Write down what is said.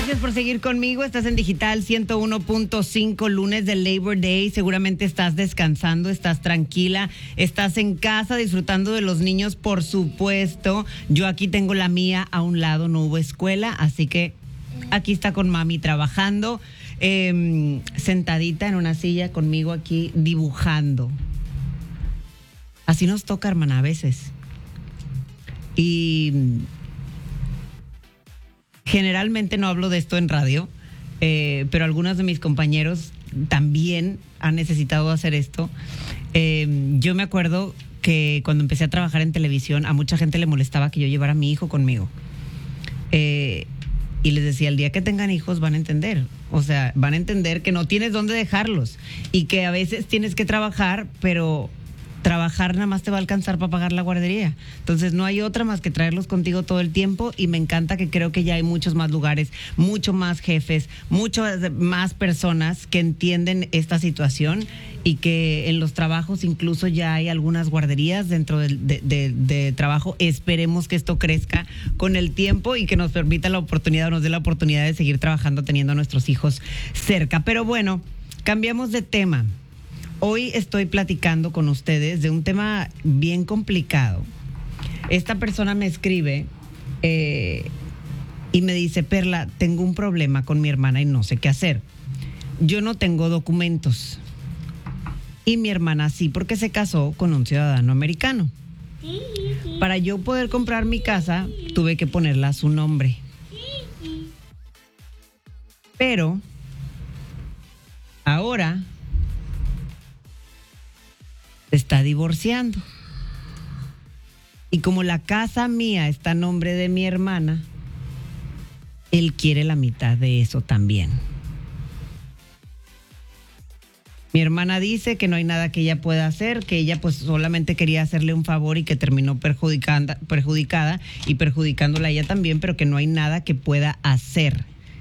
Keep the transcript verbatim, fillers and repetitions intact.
Gracias por seguir conmigo. Estás en Digital ciento uno punto cinco, lunes de Labor Day. Seguramente estás descansando, estás tranquila, estás en casa disfrutando de los niños, por supuesto. Yo aquí tengo la mía a un lado, no hubo escuela, así que aquí está con mami trabajando, eh, sentadita en una silla conmigo aquí dibujando. Así nos toca, hermana, a veces. Y generalmente no hablo de esto en radio, eh, pero algunos de mis compañeros también han necesitado hacer esto. Eh, yo me acuerdo que cuando empecé a trabajar en televisión, a mucha gente le molestaba que yo llevara a mi hijo conmigo. Eh, y les decía, el día que tengan hijos van a entender. O sea, van a entender que no tienes dónde dejarlos y que a veces tienes que trabajar, pero trabajar nada más te va a alcanzar para pagar la guardería. Entonces no hay otra más que traerlos contigo todo el tiempo, y me encanta que creo que ya hay muchos más lugares, mucho más jefes, muchas más personas que entienden esta situación, y que en los trabajos incluso ya hay algunas guarderías dentro del de, de, de trabajo. Esperemos que esto crezca con el tiempo y que nos permita la oportunidad, nos dé la oportunidad de seguir trabajando teniendo a nuestros hijos cerca. Pero bueno, cambiamos de tema. Hoy estoy platicando con ustedes de un tema bien complicado. Esta persona me escribe eh, y me dice, Perla, tengo un problema con mi hermana y no sé qué hacer. Yo no tengo documentos y mi hermana sí, porque se casó con un ciudadano americano. Para yo poder comprar mi casa, tuve que ponerla a su nombre. Pero ahora se está divorciando. Y como la casa mía está a nombre de mi hermana, él quiere la mitad de eso también. Mi hermana dice que no hay nada que ella pueda hacer, que ella pues solamente quería hacerle un favor y que terminó perjudicando, perjudicada y perjudicándola a ella también, pero que no hay nada que pueda hacer.